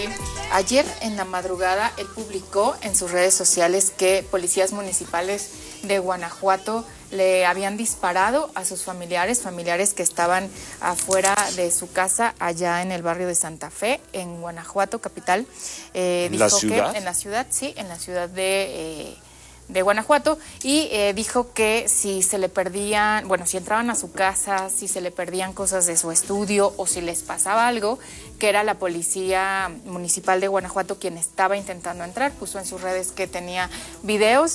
ayer en la madrugada él publicó en sus redes sociales que policías municipales de Guanajuato le habían disparado a sus familiares que estaban afuera de su casa allá en el barrio de Santa Fe, en Guanajuato, capital. ¿En la ciudad? En la ciudad, sí, en la ciudad de Guanajuato, y dijo que si se le perdían, bueno, si entraban a su casa, si se le perdían cosas de su estudio o si les pasaba algo, que era la policía municipal de Guanajuato quien estaba intentando entrar. Puso en sus redes que tenía videos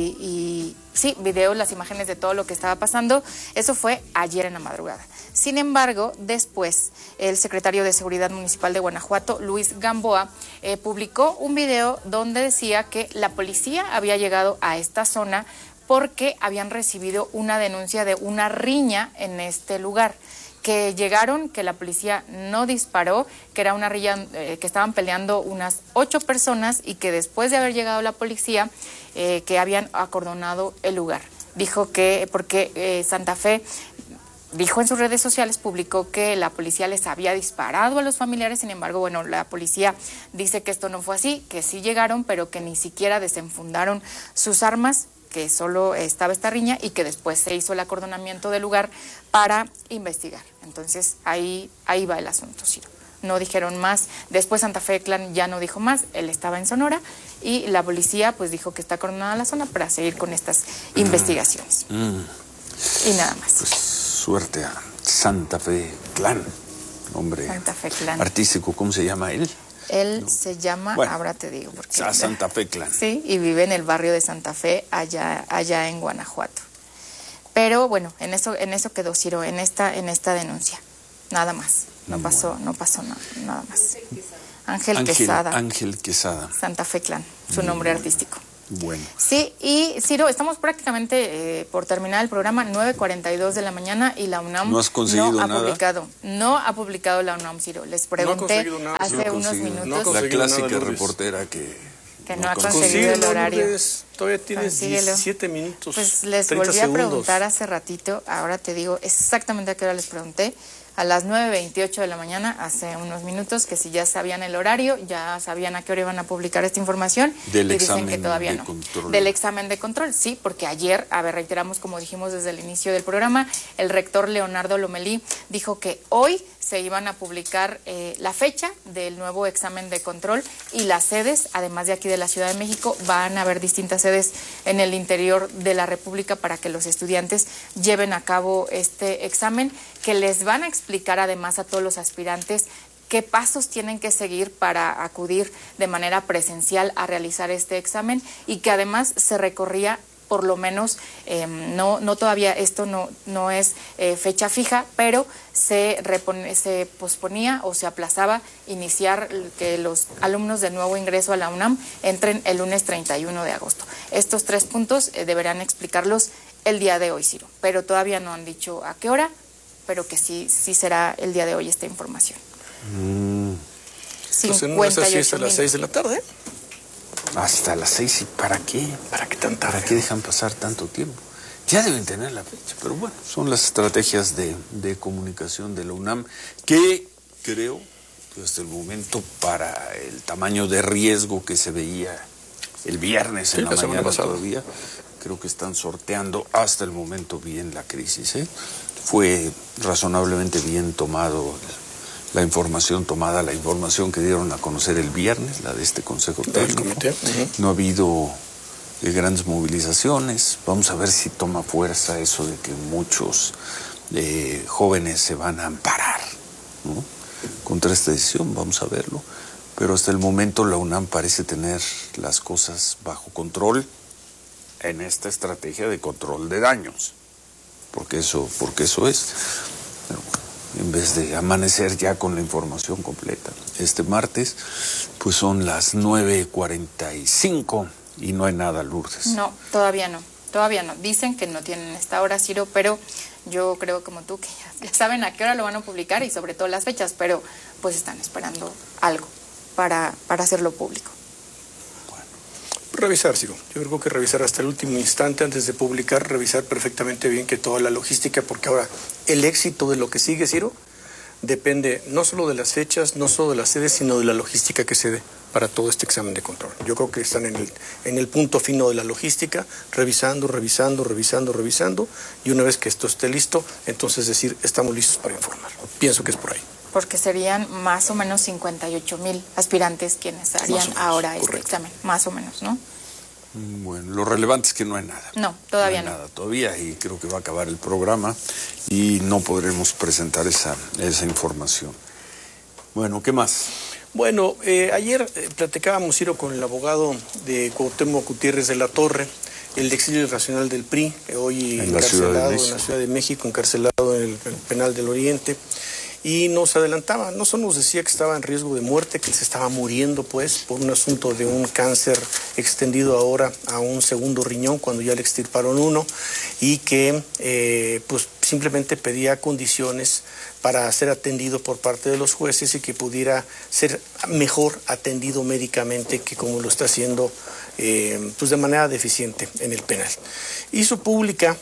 y sí, videos, las imágenes de todo lo que estaba pasando. Eso fue ayer en la madrugada. Sin embargo, después, el secretario de Seguridad Municipal de Guanajuato, Luis Gamboa, publicó un video donde decía que la policía había llegado a esta zona porque habían recibido una denuncia de una riña en este lugar. Que llegaron, que la policía no disparó, que era una riña, que estaban peleando unas 8 personas y que después de haber llegado la policía, que habían acordonado el lugar. Dijo que, porque Santa Fe dijo en sus redes sociales, publicó que la policía les había disparado a los familiares. Sin embargo, bueno, la policía dice que esto no fue así, que sí llegaron, pero que ni siquiera desenfundaron sus armas, que solo estaba esta riña y que después se hizo el acordonamiento del lugar para investigar. Entonces, ahí va el asunto, Ciro. No dijeron más. Después Santa Fe Clan ya no dijo más, él estaba en Sonora y la policía pues dijo que está acordonada la zona para seguir con estas investigaciones. Y nada más. Pues suerte a Santa Fe Clan, hombre. Santa Fe Clan. Artístico, ¿cómo se llama él? Él se llama, bueno, ahora te digo. Porque Santa Fe Clan. Sí, y vive en el barrio de Santa Fe, allá en Guanajuato. Pero bueno, en eso quedó, Ciro, en esta denuncia. Nada más. No pasó nada más. Ángel Quesada. Ángel Quesada. Santa Fe Clan, su nombre artístico. Bueno. Sí, y Ciro, estamos prácticamente por terminar el programa, 9:42 de la mañana, y la UNAM no ha publicado la UNAM, Ciro. Les pregunté hace unos minutos. La clásica reportera que no ha conseguido el horario. Todavía tienes 17 minutos. Pues les volví a preguntar hace ratito, ahora te digo exactamente a qué hora les pregunté. A las 9:28 de la mañana, hace unos minutos, que si ya sabían el horario, ya sabían a qué hora iban a publicar esta información. Del y examen dicen que todavía de no. control. Del examen de control, sí, porque ayer, reiteramos, como dijimos desde el inicio del programa, el rector Leonardo Lomelí dijo que hoy se iban a publicar la fecha del nuevo examen de control y las sedes, además de aquí de la Ciudad de México, van a haber distintas sedes en el interior de la República para que los estudiantes lleven a cabo este examen, que les van a explicar además a todos los aspirantes qué pasos tienen que seguir para acudir de manera presencial a realizar este examen, y que además se recorría por lo menos, no todavía, esto no es fecha fija, pero se posponía o se aplazaba iniciar que los alumnos de nuevo ingreso a la UNAM entren el lunes 31 de agosto. Estos 3 puntos deberán explicarlos el día de hoy, Ciro, pero todavía no han dicho a qué hora, pero que sí será el día de hoy esta información. Pues en una es a las 6 de la tarde. Hasta las 6, ¿y para qué? ¿Para qué tanta? ¿Para qué dejan pasar tanto tiempo? Ya deben tener la fecha, pero bueno, son las estrategias de comunicación de la UNAM, que creo que hasta el momento, para el tamaño de riesgo que se veía el viernes en la mañana todavía, creo que están sorteando hasta el momento bien la crisis, ¿eh? Fue razonablemente bien tomado la información que dieron a conocer el viernes, la de este Consejo Técnico. No ha habido grandes movilizaciones. Vamos a ver si toma fuerza eso de que muchos jóvenes se van a amparar, ¿no?, contra esta decisión. Vamos a verlo. Pero hasta el momento la UNAM parece tener las cosas bajo control en esta estrategia de control de daños. Porque eso es. Pero, en vez de amanecer ya con la información completa. Este martes, pues son las 9:45 y no hay nada, Lourdes. No, todavía no. Dicen que no tienen esta hora, Ciro, pero yo creo como tú que ya saben a qué hora lo van a publicar y sobre todo las fechas, pero pues están esperando algo para hacerlo público. Revisar, Ciro. Yo creo que revisar hasta el último instante antes de publicar, revisar perfectamente bien que toda la logística, porque ahora el éxito de lo que sigue, Ciro, depende no solo de las fechas, no solo de las sedes, sino de la logística que se dé para todo este examen de control. Yo creo que están en el punto fino de la logística, revisando, y una vez que esto esté listo, entonces decir, estamos listos para informar. Pienso que es por ahí. Porque serían más o menos 58,000 aspirantes quienes harían ahora este examen, más o menos, ¿no? Bueno, lo relevante es que no hay nada. No, todavía no. No hay nada todavía, y creo que va a acabar el programa y no podremos presentar esa información. Bueno, ¿qué más? Bueno, ayer platicábamos, Ciro, con el abogado de Cuauhtémoc Gutiérrez de la Torre, el exilio irracional del PRI, hoy encarcelado en la Ciudad de México, encarcelado en el penal del Oriente, y nos adelantaba, no solo nos decía que estaba en riesgo de muerte, que se estaba muriendo pues por un asunto de un cáncer extendido ahora a un segundo riñón cuando ya le extirparon uno, y que pues simplemente pedía condiciones para ser atendido por parte de los jueces y que pudiera ser mejor atendido médicamente que como lo está haciendo pues de manera deficiente en el penal. Hizo pública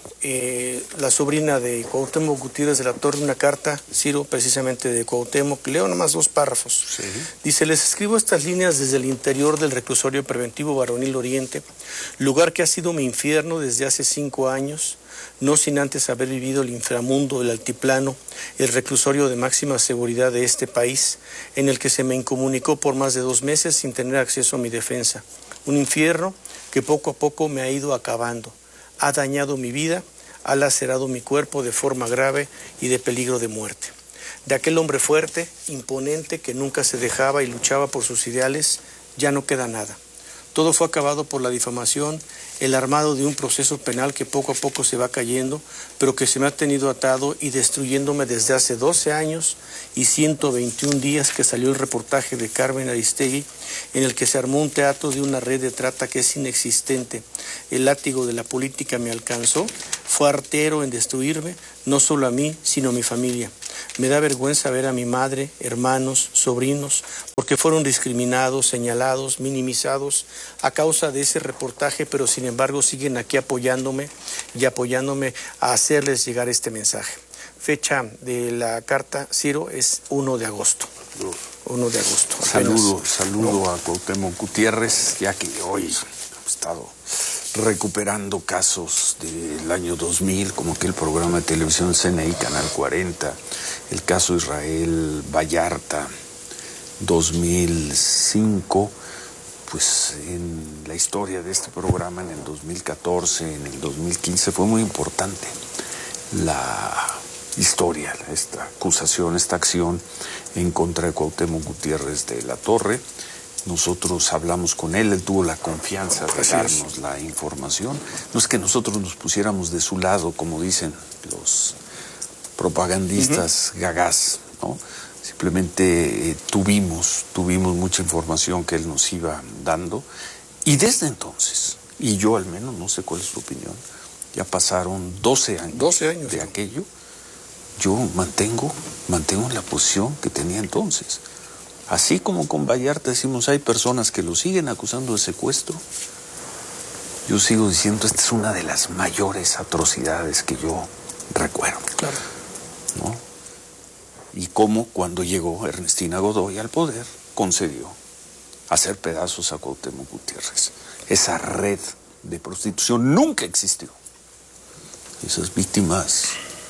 la sobrina de Cuauhtémoc Gutiérrez de la Torre una carta, Ciro, precisamente de Cuauhtémoc. Leo nomás 2 párrafos. Sí. Dice: les escribo estas líneas desde el interior del reclusorio preventivo Varonil Oriente, lugar que ha sido mi infierno desde hace 5 años, no sin antes haber vivido el inframundo, el altiplano, el reclusorio de máxima seguridad de este país, en el que se me incomunicó por más de 2 meses sin tener acceso a mi defensa. Un infierno que poco a poco me ha ido acabando, ha dañado mi vida, ha lacerado mi cuerpo de forma grave y de peligro de muerte. De aquel hombre fuerte, imponente, que nunca se dejaba y luchaba por sus ideales, ya no queda nada. Todo fue acabado por la difamación, el armado de un proceso penal que poco a poco se va cayendo, pero que se me ha tenido atado y destruyéndome desde hace 12 años y 121 días que salió el reportaje de Carmen Aristegui, en el que se armó un teatro de una red de trata que es inexistente. El látigo de la política me alcanzó, fue artero en destruirme, no solo a mí, sino a mi familia. Me da vergüenza ver a mi madre, hermanos, sobrinos, porque fueron discriminados, señalados, minimizados a causa de ese reportaje, pero sin embargo siguen aquí apoyándome a hacerles llegar este mensaje. Fecha de la carta, Ciro, es 1 de agosto. 1 de agosto. Saludo a Cuauhtémoc Gutiérrez, ya que hoy he estado recuperando casos del año 2000, como que el programa de televisión CNI, Canal 40, el caso Israel Vallarta, 2005, pues en la historia de este programa, en el 2014, en el 2015, fue muy importante la historia, esta acusación, esta acción en contra de Cuauhtémoc Gutiérrez de la Torre. Nosotros hablamos con él tuvo la confianza de darnos la información. No es que nosotros nos pusiéramos de su lado, como dicen los propagandistas gagás, ¿no? Simplemente tuvimos mucha información que él nos iba dando, y desde entonces, y yo al menos, no sé cuál es su opinión, ya pasaron 12 años de aquello, yo mantengo la posición que tenía entonces. Así como con Vallarta decimos, hay personas que lo siguen acusando de secuestro, yo sigo diciendo, esta es una de las mayores atrocidades que yo recuerdo. Claro. ¿No? Y cómo cuando llegó Ernestina Godoy al poder, concedió hacer pedazos a Cuauhtémoc Gutiérrez. Esa red de prostitución nunca existió. Esas víctimas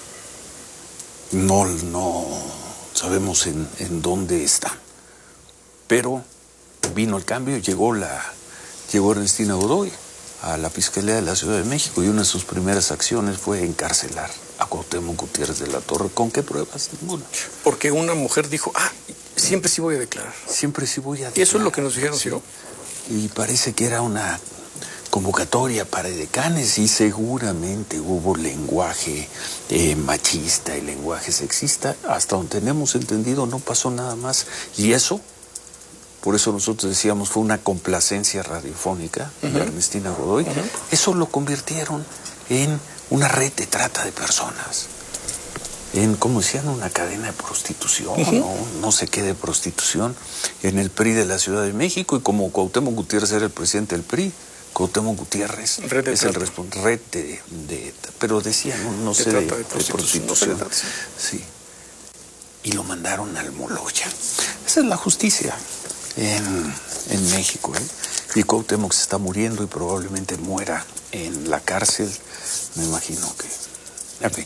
no sabemos en dónde están. Pero vino el cambio, llegó Ernestina Godoy a la Fiscalía de la Ciudad de México, y una de sus primeras acciones fue encarcelar a Cuauhtémoc Gutiérrez de la Torre. ¿Con qué pruebas? Ninguna. Porque una mujer dijo, siempre sí voy a declarar. Siempre sí voy a declarar. Y eso es lo que nos dijeron, Ciro. Y parece que era una convocatoria para decanes, y seguramente hubo lenguaje machista y lenguaje sexista. Hasta donde tenemos entendido no pasó nada más. Y eso, por eso nosotros decíamos, fue una complacencia radiofónica de Ernestina Godoy. Eso lo convirtieron en una red de trata de personas. En, como decían, una cadena de prostitución, no sé qué de prostitución, en el PRI de la Ciudad de México. Y como Cuauhtémoc Gutiérrez era el presidente del PRI, Cuauhtémoc Gutiérrez es el responsable, red de pero decían, no sé, de prostitución. Sí. y lo mandaron al Moloya. Esa es la justicia en México, ¿eh? Y Cuauhtémoc se está muriendo y probablemente muera en la cárcel. Me imagino que... En fin.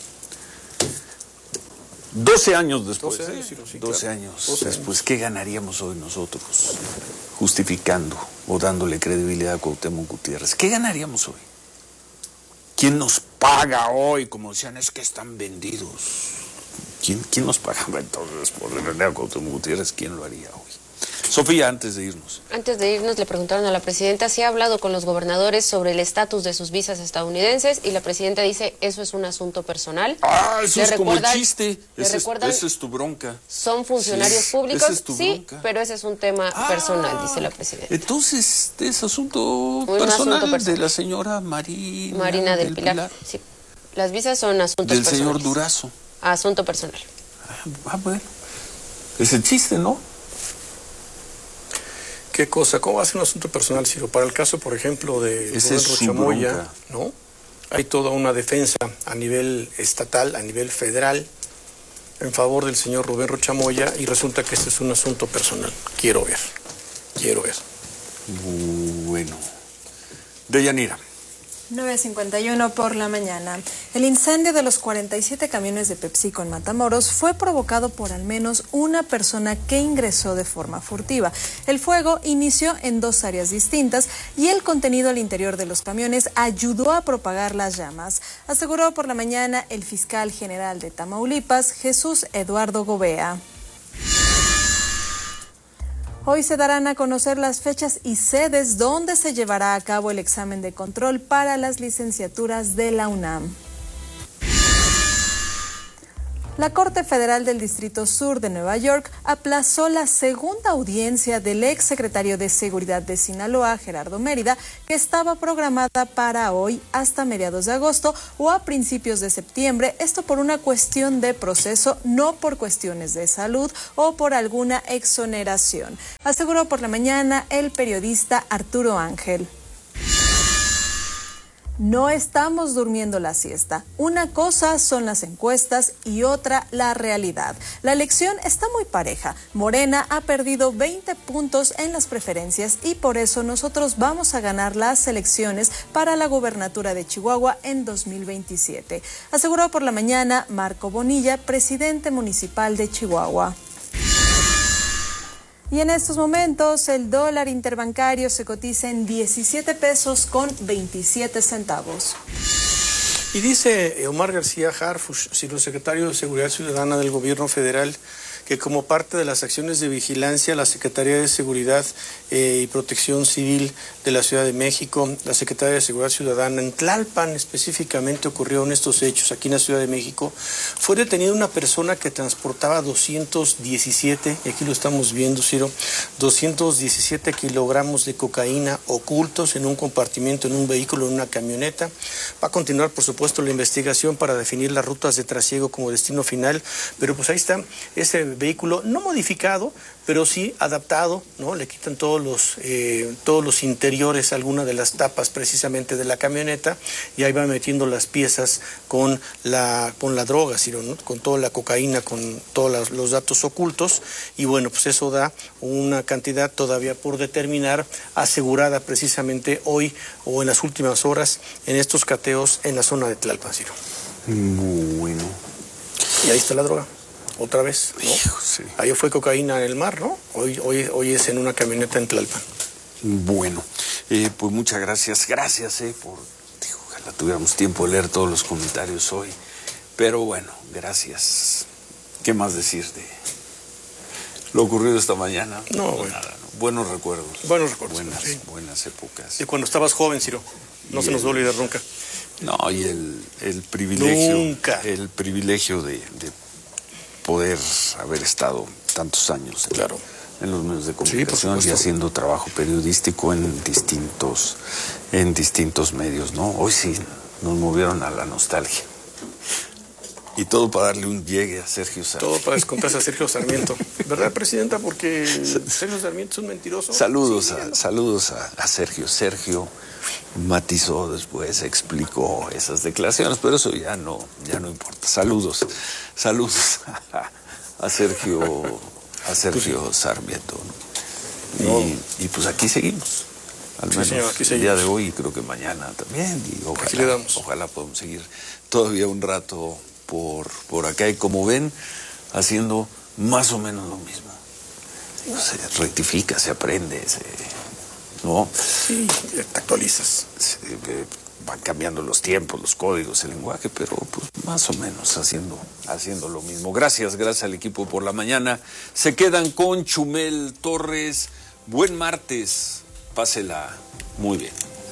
12 años después. 12 años, sí, 12 claro. años 12 después. ¿Qué ganaríamos hoy nosotros justificando o dándole credibilidad a Cuauhtémoc Gutiérrez? ¿Qué ganaríamos hoy? ¿Quién nos paga hoy? Como decían, es que están vendidos. ¿Quién nos pagaba entonces por defender a Cuauhtémoc Gutiérrez? ¿Quién lo haría hoy? Sofía, antes de irnos. Antes de irnos, le preguntaron a la presidenta si ha hablado con los gobernadores sobre el estatus de sus visas estadounidenses y la presidenta dice, eso es un asunto personal. Ah, eso es como el recuerdan- chiste. le Esa recuerdan- es tu bronca. Son funcionarios Sí, públicos, esa es tu sí, bronca. pero ese es un tema personal, dice la presidenta. Entonces, es asunto Un personal asunto personal. de la señora Marina del Pilar. Sí. Las visas son asuntos Del personales. señor Durazo. Asunto personal. Bueno. Es el chiste, ¿no? ¿Qué cosa? ¿Cómo va a ser un asunto personal, Ciro? Para el caso, por ejemplo, de Esa Rubén es su Rochamoya, bronca. ¿no? Hay toda una defensa a nivel estatal, a nivel federal, en favor del señor Rubén Rochamoya, y resulta que este es un asunto personal. Quiero ver. Bueno. Deyanira. 9:51 por la mañana. El incendio de los 47 camiones de PepsiCo en Matamoros fue provocado por al menos una persona que ingresó de forma furtiva. El fuego inició en dos áreas distintas y el contenido al interior de los camiones ayudó a propagar las llamas, aseguró por la mañana el fiscal general de Tamaulipas, Jesús Eduardo Gobea. Hoy se darán a conocer las fechas y sedes donde se llevará a cabo el examen de control para las licenciaturas de la UNAM. La Corte Federal del Distrito Sur de Nueva York aplazó la segunda audiencia del exsecretario de Seguridad de Sinaloa, Gerardo Mérida, que estaba programada para hoy hasta mediados de agosto o a principios de septiembre, esto por una cuestión de proceso, no por cuestiones de salud o por alguna exoneración, aseguró por la mañana el periodista Arturo Ángel. No estamos durmiendo la siesta. Una cosa son las encuestas y otra la realidad. La elección está muy pareja. Morena ha perdido 20 puntos en las preferencias y por eso nosotros vamos a ganar las elecciones para la gubernatura de Chihuahua en 2027, aseguró por la mañana Marco Bonilla, presidente municipal de Chihuahua. Y en estos momentos el dólar interbancario se cotiza en 17 pesos con 27 centavos. Y dice Omar García Harfuch, secretario de Seguridad Ciudadana del Gobierno Federal, que como parte de las acciones de vigilancia, la Secretaría de Seguridad y Protección Civil de la Ciudad de México, la Secretaría de Seguridad Ciudadana en Tlalpan específicamente ocurrieron estos hechos aquí en la Ciudad de México. Fue detenida una persona que transportaba 217, y aquí lo estamos viendo, Ciro, 217 kilogramos de cocaína ocultos en un compartimento, en un vehículo, en una camioneta. Va a continuar, por supuesto, la investigación para definir las rutas de trasiego como destino final, pero pues ahí está ese vehículo no modificado, pero sí adaptado, ¿no? Le quitan todos los interiores, algunas de las tapas precisamente de la camioneta, y ahí va metiendo las piezas con la droga, Ciro, ¿no? Con toda la cocaína, con todos los datos ocultos, y bueno, pues eso da una cantidad todavía por determinar, asegurada precisamente hoy o en las últimas horas en estos cateos en la zona de Tlalpan, Ciro. Bueno. Y ahí está la droga. Otra vez, ¿no? Hijo, sí. Ayer fue cocaína en el mar, ¿no? Hoy es en una camioneta en Tlalpan. Bueno, pues muchas gracias. Gracias, ojalá tuviéramos tiempo de leer todos los comentarios hoy. Pero bueno, gracias. ¿Qué más decir de lo ocurrido esta mañana? No, Pues bueno. nada, ¿no? Buenos recuerdos. Buenos recuerdos, sí. Buenas épocas. Y cuando estabas joven, Ciro, no se nos va a olvidar nunca. No, y el privilegio. Nunca. El privilegio de poder haber estado tantos años Claro. en los medios de por comunicación y supuesto. haciendo trabajo periodístico en distintos medios, ¿no? Hoy sí nos movieron a la nostalgia. Y todo para darle un llegue a Sergio Sarmiento. Todo para descontarse a Sergio Sarmiento. ¿Verdad, Presidenta? Porque Sergio Sarmiento es un mentiroso. Saludos, Sí, saludos a Sergio. Sergio matizó después, explicó esas declaraciones, pero eso ya no importa. Saludos Sergio Sarmiento, ¿no? Y pues aquí seguimos. Al menos señor, aquí el día de hoy y creo que mañana también. Y ojalá podamos seguir todavía un rato por acá. Y como ven, haciendo más o menos lo mismo. Se rectifica, se aprende, ¿no? Sí, te actualizas. Van cambiando los tiempos, los códigos, el lenguaje, pero pues más o menos haciendo lo mismo. Gracias al equipo por la mañana. Se quedan con Chumel Torres. Buen martes. Pásela muy bien.